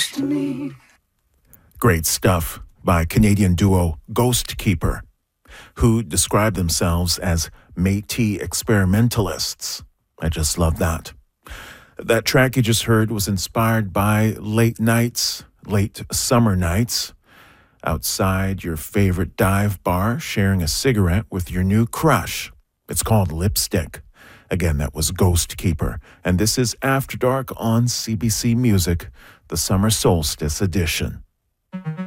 talks to me. Great stuff by Canadian duo Ghost Keeper, who describe themselves as Métis experimentalists. I just love that. That track you just heard was inspired by late summer nights, outside your favorite dive bar, sharing a cigarette with your new crush. It's called Lipstick. Again, that was Ghost Keeper. And this is After Dark on CBC Music, the Summer Solstice edition.